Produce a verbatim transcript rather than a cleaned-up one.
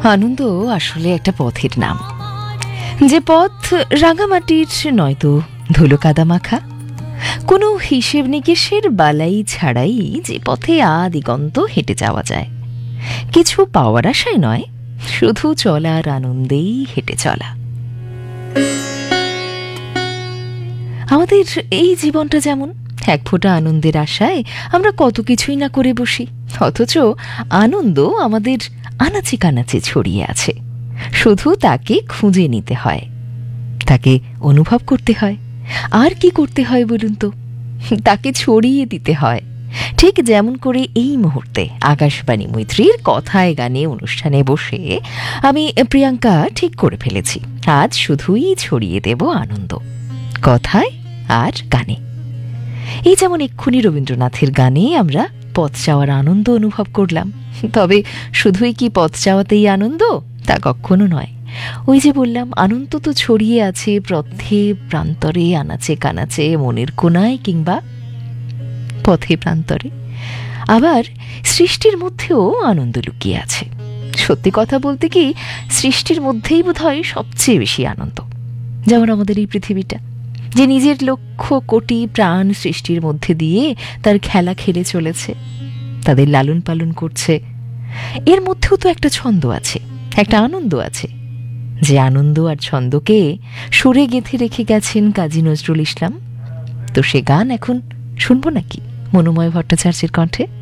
আনন্দ আসলে একটা পথের নাম, যে পথ রাঙামাটির নয়তো ধুলো কাদা মাখা, কোনো হিসেব নিকেশের বালাই ছাড়াই যে পথে আদিগন্ত হেঁটে যাওয়া যায়। কিছু পাওয়ার আশায় নয়, শুধু চলার আনন্দেই হেঁটে চলা। আমাদের এই জীবনটা যেমন এক ফোঁটা আনন্দের আশায় আমরা কত কিছুই না করে বসি, অথচ আনন্দ আমাদের আনাচে কানাচে ছড়িয়ে আছে। শুধু তাকে খুঁজে নিতে হয়, তাকে অনুভব করতে হয়। আর কি করতে হয় বলুন তো? তাকে ছড়িয়ে দিতে হয়। ঠিক যেমন করে এই মুহূর্তে আকাশবাণী মৈত্রীর কথায় গানে অনুষ্ঠানে বসে আমি প্রিয়াঙ্কা ঠিক করে ফেলেছি, আজ শুধুই ছড়িয়ে দেব আনন্দ, কথায় আর গানে। এই যেমন এক্ষুনি রবীন্দ্রনাথের গানে আমরা পথ চাওয়ার আনন্দ অনুভব করলাম, তবে শুধুই কি পথ চাওয়াতেই আনন্দ? তা কখনো নয়। ওই যে বললাম, আনন্দ তো ছড়িয়ে আছে পথে প্রান্তরে, আনাচে কানাচে, মনের কোনায় কিংবা পথে প্রান্তরে। আবার সৃষ্টির মধ্যেও আনন্দ লুকিয়ে আছে। সত্যি কথা বলতে কি, সৃষ্টির মধ্যেই বোধহয় সবচেয়ে বেশি আনন্দ। যেমন আমাদের এই পৃথিবীটা, যে নিজের লক্ষ কোটি প্রাণ সৃষ্টির মধ্যে দিয়ে তার খেলা খেলে চলেছে, তাদের লালন পালন করছে। এর মধ্যেও তো একটা ছন্দ আছে, একটা আনন্দ আছে, যে আনন্দ আর ছন্দকে সুরে গেঁথে রেখে গেছেন কাজী নজরুল ইসলাম। তো সে গান এখন শুনবো নাকি মনোময় ভট্টাচার্যের কণ্ঠে?